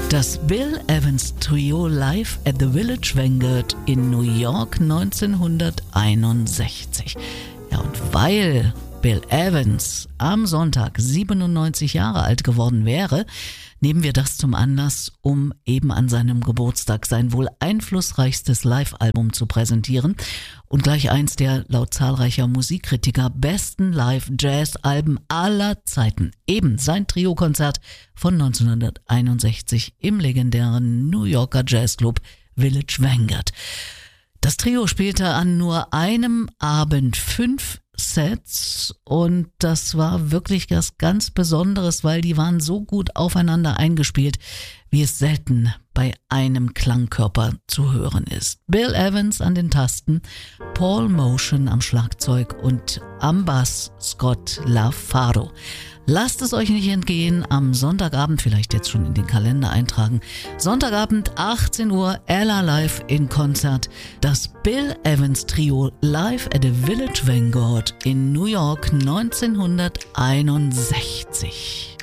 Das Bill Evans Trio live at the Village Vanguard in New York 1961. Ja, und weil Bill Evans am Sonntag 97 Jahre alt geworden wäre, nehmen wir das zum Anlass, um eben an seinem Geburtstag sein wohl einflussreichstes Live-Album zu präsentieren und gleich eins der laut zahlreicher Musikkritiker besten Live-Jazz-Alben aller Zeiten. Eben sein Trio-Konzert von 1961 im legendären New Yorker Jazzclub Village Vanguard. Das Trio spielte an nur einem Abend 5 Sets und das war wirklich was ganz Besonderes, weil die waren so gut aufeinander eingespielt, wie es selten bei einem Klangkörper zu hören ist. Bill Evans an den Tasten, Paul Motian am Schlagzeug und am Bass Scott LaFaro. Lasst es euch nicht entgehen, am Sonntagabend, vielleicht jetzt schon in den Kalender eintragen, Sonntagabend 18 Uhr, Ella live in Konzert, das Bill Evans Trio live at the Village Vanguard in New York 1961.